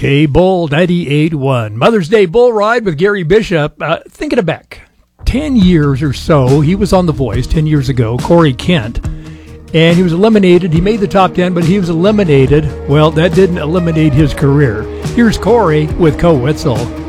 K-Bull 98.1. Mother's Day Bull Ride with Gary Bishop. Thinking it back, 10 years or so, he was on The Voice 10 years ago, Corey Kent, and he was eliminated. He made the top 10, but he was eliminated. Well, that didn't eliminate his career. Here's Corey with Co Wetzel.